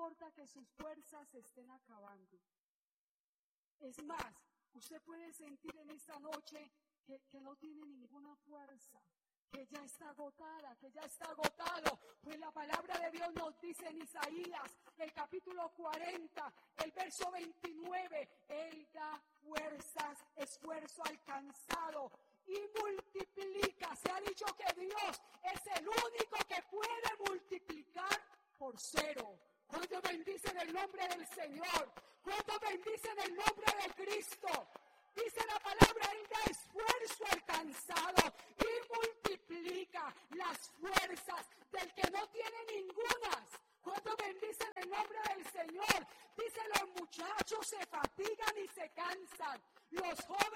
importa que sus fuerzas se estén acabando. Es más, usted puede sentir en esta noche que no tiene ninguna fuerza, que ya está agotada, que ya está agotado. Pues la palabra de Dios nos dice en Isaías, el capítulo 40, el verso 29, Él da fuerzas, esfuerzo alcanzado y multiplica. Se ha dicho que Dios es el único que puede multiplicar por cero. ¿Cuántos bendicen el nombre del Señor? ¿Cuántos bendicen el nombre de Cristo? Dice la palabra, Él da esfuerzo alcanzado y multiplica las fuerzas del que no tiene ningunas. ¿Cuántos bendicen el nombre del Señor? Dice, los muchachos se fatigan y se cansan, los jóvenes